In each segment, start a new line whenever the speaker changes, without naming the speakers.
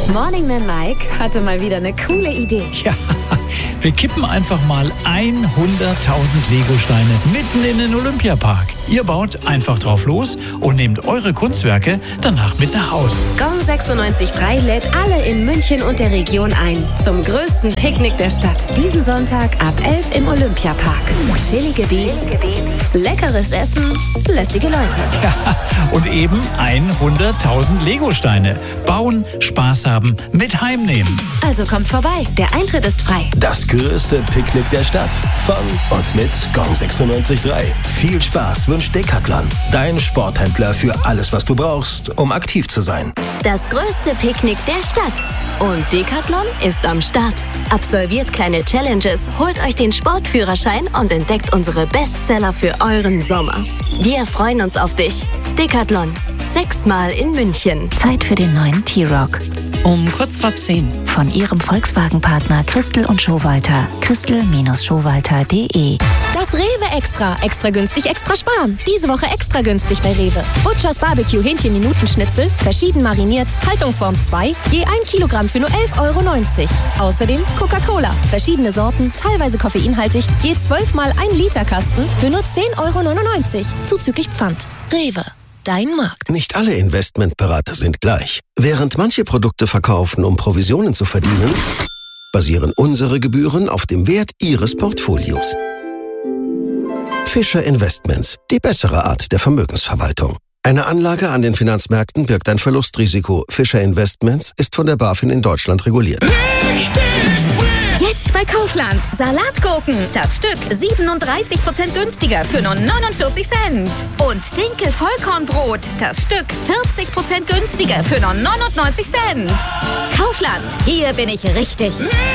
Morning Man Mike hatte mal wieder eine coole Idee.
Ja, wir kippen einfach mal 100.000 Lego-Steine mitten in den Olympiapark. Ihr baut einfach drauf los und nehmt eure Kunstwerke danach mit nach Haus.
Gong 96.3 lädt alle in München und der Region ein zum größten Picknick der Stadt. Diesen Sonntag ab 11 im Olympiapark. Chillige Beats, leckeres Essen, lässige Leute.
Ja, und eben 100.000 Lego-Steine. Bauen, Spaß haben, mit heimnehmen.
Also kommt vorbei, der Eintritt ist frei.
Das größte Picknick der Stadt. Von und mit Gong 96.3. Viel Spaß wünscht Decathlon. Dein Sporthändler für alles, was du brauchst, um aktiv zu sein.
Das größte Picknick der Stadt. Und Decathlon ist am Start. Absolviert kleine Challenges, holt euch den Sportführerschein und entdeckt unsere Bestseller für euren Sommer. Wir freuen uns auf dich. Decathlon. 6-mal in München.
Zeit für den neuen T-Rock.
Um kurz vor 10.
Von Ihrem Volkswagen-Partner Christel und Schowalter. Christel-Schowalter.de.
Das Rewe Extra. Extra günstig, extra sparen. Diese Woche extra günstig bei Rewe. Butchers Barbecue Hähnchen-Minutenschnitzel, verschieden mariniert, Haltungsform 2, je 1 Kilogramm für nur 11,90 €. Außerdem Coca-Cola. Verschiedene Sorten, teilweise koffeinhaltig, je 12-mal 1 Liter Kasten für nur 10,99 €. Zuzüglich Pfand. Rewe. Dein Markt.
Nicht alle Investmentberater sind gleich. Während manche Produkte verkaufen, um Provisionen zu verdienen, basieren unsere Gebühren auf dem Wert Ihres Portfolios. Fischer Investments, die bessere Art der Vermögensverwaltung. Eine Anlage an den Finanzmärkten birgt ein Verlustrisiko. Fischer Investments ist von der BaFin in Deutschland reguliert.
Jetzt bei Kaufland. Salatgurken. Das Stück 37% günstiger für nur 49 Cent. Und Dinkel-Vollkornbrot. Das Stück 40% günstiger für nur 99 Cent. Kaufland. Hier bin ich richtig.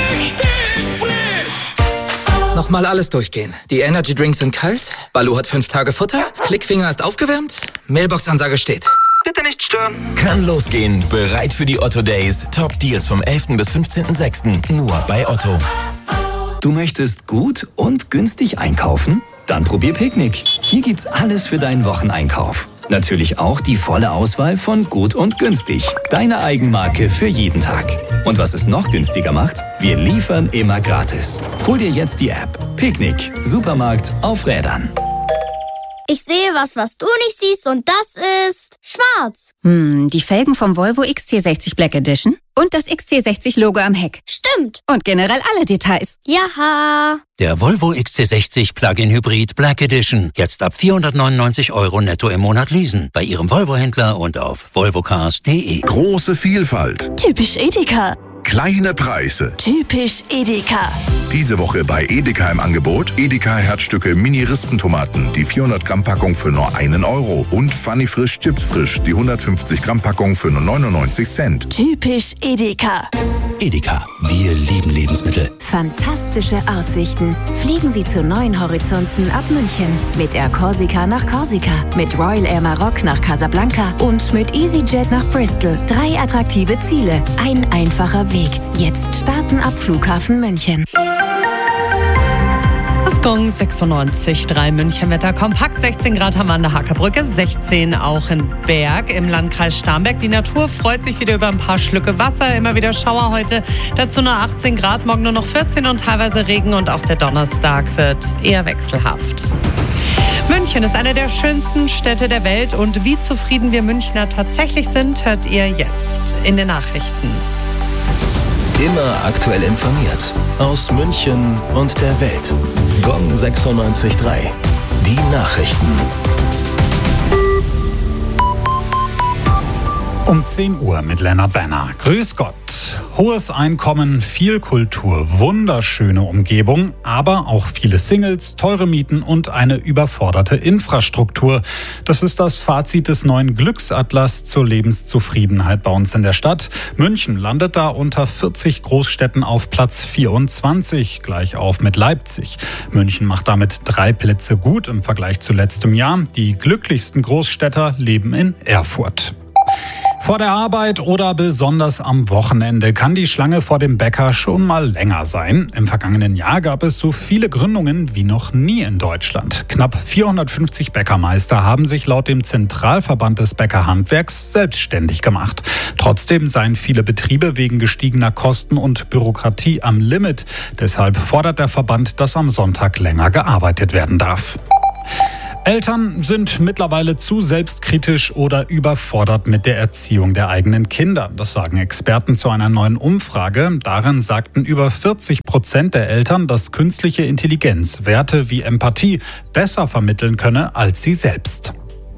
Nochmal alles durchgehen. Die Energy Drinks sind kalt, Balu hat 5 Tage Futter, Klickfinger ist aufgewärmt, Mailbox-Ansage steht. Bitte nicht stören.
Kann losgehen. Bereit für die Otto Days. Top-Deals vom 11. bis 15.06. Nur bei Otto.
Du möchtest gut und günstig einkaufen? Dann probier Picknick. Hier gibt's alles für deinen Wocheneinkauf. Natürlich auch die volle Auswahl von gut und günstig. Deine Eigenmarke für jeden Tag. Und was es noch günstiger macht? Wir liefern immer gratis. Hol dir jetzt die App. Picknick. Supermarkt auf Rädern.
Ich sehe was du nicht siehst und das ist schwarz.
Die Felgen vom Volvo XC60 Black Edition und das XC60-Logo am Heck.
Stimmt.
Und generell alle Details.
Jaha.
Der Volvo XC60 Plug-in Hybrid Black Edition. Jetzt ab 499 € netto im Monat leasen. Bei Ihrem Volvo-Händler und auf volvocars.de.
Große Vielfalt.
Typisch Edeka.
Kleine Preise.
Typisch Edeka.
Diese Woche bei Edeka im Angebot Edeka Herzstücke Mini-Rispentomaten, die 400 Gramm Packung für nur 1 € und Funny Frisch Chips Frisch, die 150 Gramm Packung für nur 99 Cent.
Typisch Edeka.
Edeka, wir lieben Lebensmittel.
Fantastische Aussichten. Fliegen Sie zu neuen Horizonten ab München. Mit Air Corsica nach Korsika, mit Royal Air Maroc nach Casablanca und mit EasyJet nach Bristol. 3 attraktive Ziele, ein einfacher Weg. Jetzt starten ab Flughafen München.
Das Gong 96.3 München Wetter. Kompakt 16 Grad haben wir an der Hackerbrücke, 16 auch in Berg im Landkreis Starnberg. Die Natur freut sich wieder über ein paar Schlücke Wasser. Immer wieder Schauer heute. Dazu nur 18 Grad, morgen nur noch 14 und teilweise Regen. Und auch der Donnerstag wird eher wechselhaft. München ist eine der schönsten Städte der Welt. Und wie zufrieden wir Münchner tatsächlich sind, hört ihr jetzt in den Nachrichten.
Immer aktuell informiert. Aus München und der Welt. Gong 96.3. Die Nachrichten.
Um 10 Uhr mit Lennart Werner. Grüß Gott. Hohes Einkommen, viel Kultur, wunderschöne Umgebung, aber auch viele Singles, teure Mieten und eine überforderte Infrastruktur. Das ist das Fazit des neuen Glücksatlas zur Lebenszufriedenheit bei uns in der Stadt. München landet da unter 40 Großstädten auf Platz 24, gleich auf mit Leipzig. München macht damit 3 Plätze gut im Vergleich zu letztem Jahr. Die glücklichsten Großstädter leben in Erfurt. Vor der Arbeit oder besonders am Wochenende kann die Schlange vor dem Bäcker schon mal länger sein. Im vergangenen Jahr gab es so viele Gründungen wie noch nie in Deutschland. Knapp 450 Bäckermeister haben sich laut dem Zentralverband des Bäckerhandwerks selbstständig gemacht. Trotzdem seien viele Betriebe wegen gestiegener Kosten und Bürokratie am Limit. Deshalb fordert der Verband, dass am Sonntag länger gearbeitet werden darf. Eltern sind mittlerweile zu selbstkritisch oder überfordert mit der Erziehung der eigenen Kinder. Das sagen Experten zu einer neuen Umfrage. Darin sagten über 40% der Eltern, dass künstliche Intelligenz Werte wie Empathie besser vermitteln könne als sie selbst.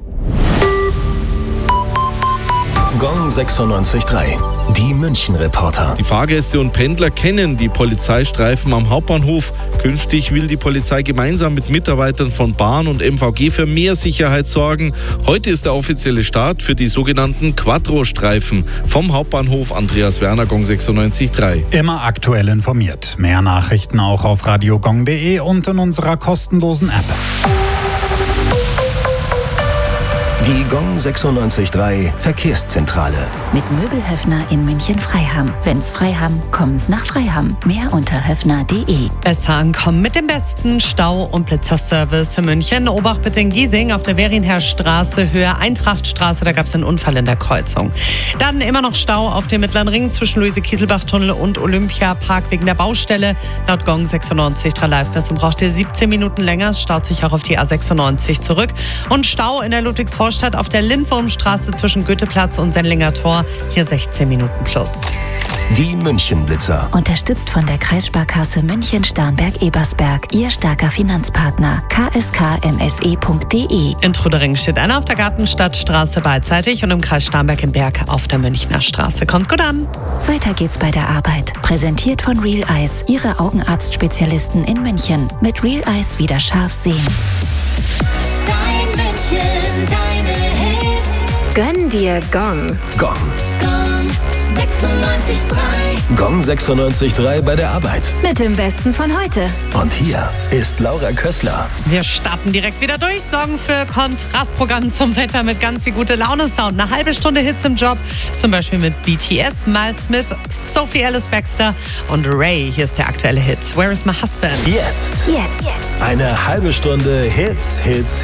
Gong 96.3, die München-Reporter.
Die Fahrgäste und Pendler kennen die Polizeistreifen am Hauptbahnhof. Künftig will die Polizei gemeinsam mit Mitarbeitern von Bahn und MVG für mehr Sicherheit sorgen. Heute ist der offizielle Start für die sogenannten Quattro-Streifen. Vom Hauptbahnhof Andreas Werner, Gong 96.3.
Immer aktuell informiert. Mehr Nachrichten auch auf radiogong.de und in unserer kostenlosen App.
Die Gong 96.3 Verkehrszentrale.
Mit Möbelhöfner in München-Freiham. Wenn's Freiham, kommen's nach Freiham. Mehr unter höfner.de.
Besser ankommen mit dem besten Stau- und Blitzerservice in München. Obacht bitte in Giesing auf der Werinherstraße, Höhe Eintrachtstraße. Da gab es einen Unfall in der Kreuzung. Dann immer noch Stau auf dem Mittleren Ring zwischen Luise-Kieselbach-Tunnel und Olympiapark wegen der Baustelle. Laut Gong 96.3 Live-Messung braucht ihr 17 Minuten länger. Es staut sich auch auf die A96 zurück. Und Stau in der Ludwigsvorstadt auf der Lindwurmstraße zwischen Goetheplatz und Sendlinger Tor. Hier 16 Minuten plus.
Die München-Blitzer.
Unterstützt von der Kreissparkasse München-Starnberg-Ebersberg. Ihr starker Finanzpartner. kskmse.de.
In Trudering steht einer auf der Gartenstadtstraße beidseitig und im Kreis Starnberg im Berg auf der Münchner Straße. Kommt gut an.
Weiter geht's bei der Arbeit. Präsentiert von Real Eyes, Ihre Augenarztspezialisten in München. Mit Real Eyes wieder scharf sehen.
Dein München, deine Hits.
Gönn dir Gong.
Gong.
Gong 96.3.
Gong 96.3 bei der Arbeit.
Mit dem Besten von heute.
Und hier ist Laura Kössler.
Wir starten direkt wieder durch. Sorgen für Kontrastprogramm zum Wetter mit ganz viel gute Laune-Sound. Eine halbe Stunde Hits im Job. Zum Beispiel mit BTS, Miles Smith, Sophie Ellis-Bextor und Ray. Hier ist der aktuelle Hit. Where is my husband?
Jetzt. Eine halbe Stunde Hits, Hits,